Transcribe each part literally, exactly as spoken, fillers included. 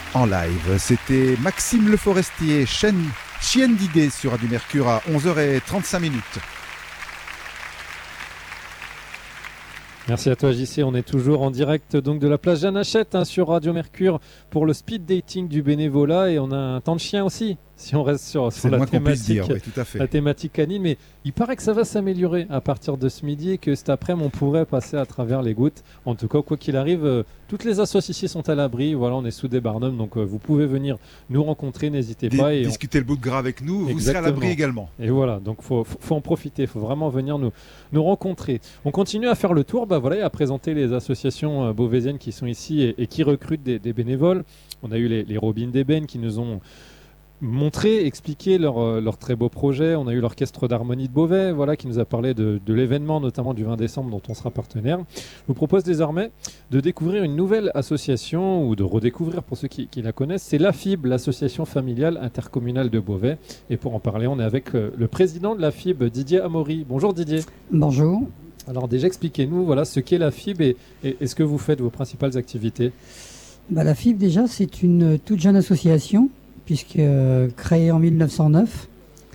en live. C'était Maxime Le Forestier, chaîne, chienne d'idées sur Radio Mercure à onze heures trente-cinq minutes. Merci à toi J C, on est toujours en direct donc de la place Jeanne Hachette hein, sur Radio Mercure pour le speed dating du bénévolat et on a un temps de chien aussi si on reste sur, sur la, thématique, dire, oui, tout à fait. la thématique canine, mais il paraît que ça va s'améliorer à partir de ce midi et que cet après-midi on pourrait passer à travers les gouttes. En tout cas, quoi qu'il arrive, euh, toutes les associations ici sont à l'abri, voilà, on est sous des Barnum, donc euh, vous pouvez venir nous rencontrer, n'hésitez D- pas. Et discuter on... le bout de gras avec nous, vous Exactement. serez à l'abri également. Et voilà, donc il faut, faut, faut en profiter, il faut vraiment venir nous, nous rencontrer. On continue à faire le tour, bah voilà, et à présenter les associations euh, beauvaisiennes qui sont ici et, et qui recrutent des, des bénévoles. On a eu les, les Robines d'Ébène qui nous ont montré, expliqué leur, euh, leur très beau projet. On a eu l'Orchestre d'Harmonie de Beauvais voilà, qui nous a parlé de, de l'événement, notamment du vingt décembre dont on sera partenaire. Je vous propose désormais de découvrir une nouvelle association ou de redécouvrir pour ceux qui, qui la connaissent. C'est l'A F I B, l'Association familiale intercommunale de Beauvais. Et pour en parler, on est avec euh, le président de l'A F I B, Didier Amaury. Bonjour Didier. Bonjour. Alors déjà, expliquez-nous voilà, ce qu'est l'A F I B et, et, et ce que vous faites, vos principales activités. Bah, la F I B, déjà, c'est une toute jeune association, puisque euh, créée en mille neuf cent neuf,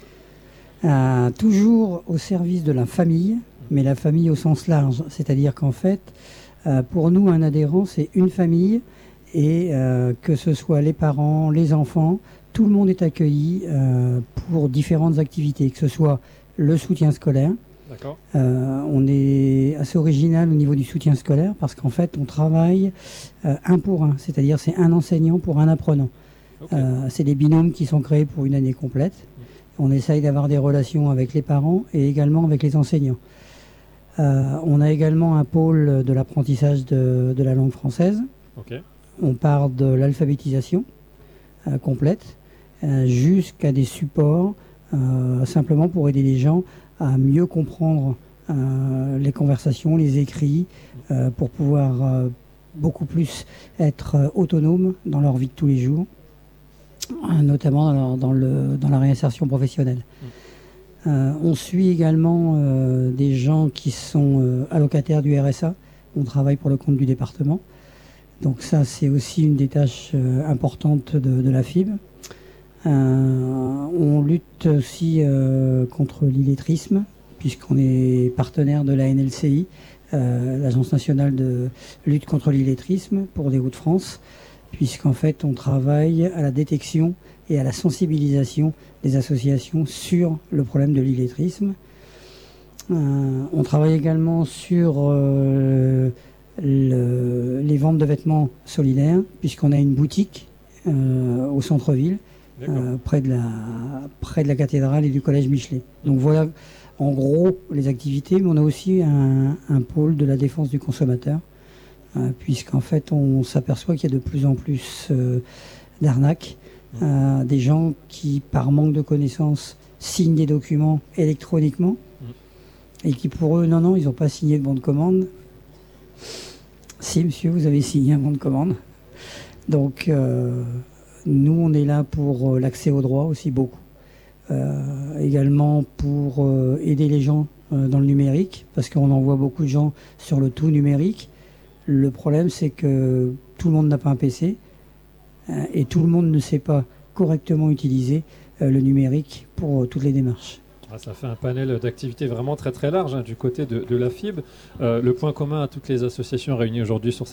euh, toujours au service de la famille, mais la famille au sens large. C'est-à-dire qu'en fait, euh, pour nous, un adhérent, c'est une famille, et euh, que ce soit les parents, les enfants, tout le monde est accueilli euh, pour différentes activités, que ce soit le soutien scolaire. D'accord. Euh, on est assez original au niveau du soutien scolaire parce qu'en fait on travaille euh, un pour un, c'est-à-dire c'est un enseignant pour un apprenant. Okay. Euh, c'est des binômes qui sont créés pour une année complète. On essaye d'avoir des relations avec les parents et également avec les enseignants. Euh, on a également un pôle de l'apprentissage de, de la langue française. Okay. On part de l'alphabétisation euh, complète euh, jusqu'à des supports euh, simplement pour aider les gens à mieux comprendre euh, les conversations, les écrits, euh, pour pouvoir euh, beaucoup plus être euh, autonomes dans leur vie de tous les jours, euh, notamment dans, leur, dans, le, dans la réinsertion professionnelle. Mmh. Euh, on suit également euh, des gens qui sont euh, allocataires du R S A. On travaille pour le compte du département. Donc ça, c'est aussi une des tâches euh, importantes de, de la F I B. Euh, on lutte aussi euh, contre l'illettrisme, puisqu'on est partenaire de la N L C I, euh, l'Agence nationale de lutte contre l'illettrisme pour les Hauts-de-France, puisqu'en fait on travaille à la détection et à la sensibilisation des associations sur le problème de l'illettrisme. Euh, on travaille également sur euh, le, les ventes de vêtements solidaires, puisqu'on a une boutique euh, au centre-ville, Euh, près de la près de la cathédrale et du collège Michelet. Donc voilà en gros les activités, mais on a aussi un, un pôle de la défense du consommateur, euh, puisqu'en fait on s'aperçoit qu'il y a de plus en plus euh, d'arnaques, euh, des gens qui par manque de connaissances signent des documents électroniquement et qui pour eux non non ils n'ont pas signé de bon de commande. Si monsieur, vous avez signé un bon de commande. Donc euh, nous, on est là pour euh, l'accès au droit aussi beaucoup. Euh, également pour euh, aider les gens euh, dans le numérique, parce qu'on envoie beaucoup de gens sur le tout numérique. Le problème, c'est que tout le monde n'a pas un P C euh, et tout le monde ne sait pas correctement utiliser euh, le numérique pour euh, toutes les démarches. Ah, ça fait un panel d'activités vraiment très très large hein, du côté de, de l'A F I B. Euh, le point commun à toutes les associations réunies aujourd'hui sur